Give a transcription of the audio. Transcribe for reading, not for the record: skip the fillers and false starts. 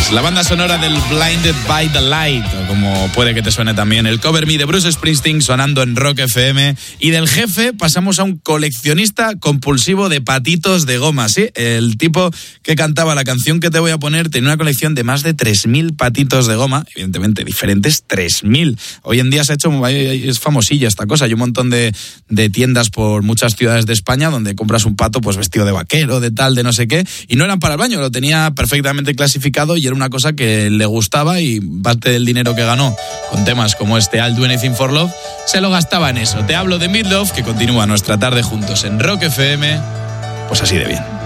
Es la banda sonora del Blinded by the Light, o como puede que te suene también el Cover Me de Bruce Springsteen sonando en Rock FM. Y del jefe pasamos a un coleccionista compulsivo de patitos de goma, ¿sí? El tipo que cantaba la canción que te voy a poner tenía una colección de más de 3.000 patitos de goma, evidentemente diferentes, 3.000. Hoy en día se ha hecho, es famosilla esta cosa, hay un montón de tiendas por muchas ciudades de España donde compras un pato pues vestido de vaquero, de tal, de no sé qué, y no eran para el baño, lo tenía perfectamente clasificado y era una cosa que le gustaba y parte del dinero que ganó con temas como este I'll Do Anything for Love se lo gastaba en eso. Te hablo de Meat Loaf, que continúa nuestra tarde juntos en Rock FM, pues así de bien.